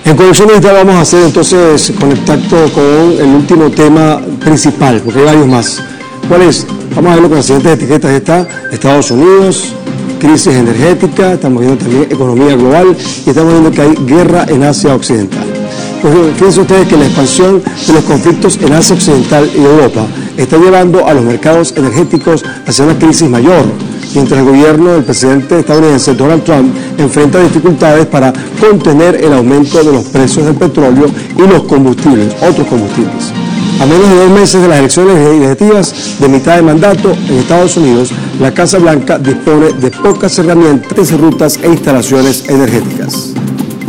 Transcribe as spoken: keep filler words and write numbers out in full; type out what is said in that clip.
En Conexión Digital vamos a hacer entonces contacto con el último tema principal, porque hay varios más. ¿Cuál es? Vamos a verlo con las siguientes etiquetas. Está Estados Unidos, crisis energética, estamos viendo también economía global y estamos viendo que hay guerra en Asia Occidental. Pues fíjense ustedes que la expansión de los conflictos en Asia Occidental y Europa está llevando a los mercados energéticos hacia una crisis mayor, mientras el gobierno del presidente estadounidense Donald Trump enfrenta dificultades para contener el aumento de los precios del petróleo y los combustibles, otros combustibles. A menos de dos meses de las elecciones legislativas de mitad de mandato en Estados Unidos, la Casa Blanca dispone de pocas herramientas, rutas e instalaciones energéticas.